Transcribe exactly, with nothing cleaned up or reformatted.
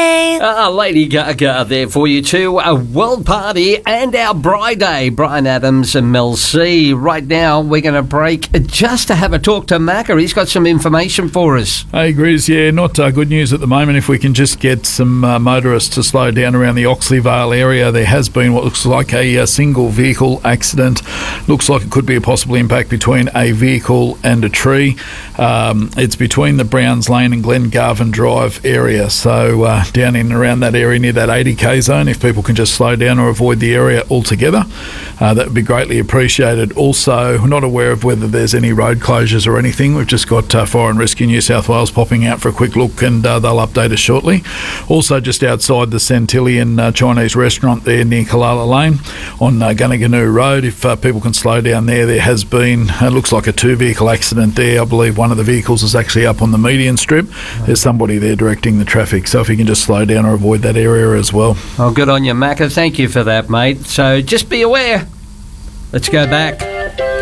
Hey! Uh, Lady Gaga there for you too. A world party and our Bri Day. Brian Adams and Mel C. Right now, we're going to break just to have a talk to Macca. He's got some information for us. Hey, Grizz, yeah, not uh, good news at the moment. If we can just get some uh, motorists to slow down around the Oxley Vale area, there has been what looks like a, a single vehicle accident. Looks like it could be a possible impact between a vehicle and a tree. Um, it's between the Browns Lane and Glengarvan Drive area. So uh, down in and around that area near that eighty k zone, if people can just slow down or avoid the area altogether, uh, that would be greatly appreciated. Also, we're not aware of whether there's any road closures or anything. We've just got uh, Fire and Rescue New South Wales popping out for a quick look, and uh, they'll update us shortly. Also, just outside the Centillion uh, Chinese restaurant there near Kalala Lane on uh, Gunnaganu Road, if uh, people can slow down there, there has been, it uh, looks like a two-vehicle accident there. I believe one of the vehicles is actually up on the median strip. There's somebody there directing the traffic, so if you can just slow down or avoid that area as well. Oh, good on you, Macca. Thank you for that, mate. So just be aware. Let's go back.